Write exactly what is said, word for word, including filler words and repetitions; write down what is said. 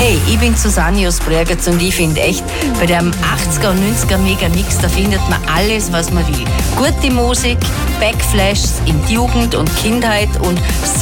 Hey, ich bin Susanne aus Bregenz und ich finde echt, bei dem achtziger und neunziger Mega Mix, da findet man alles, was man will. Gute Musik, Backflashes in die Jugend und Kindheit und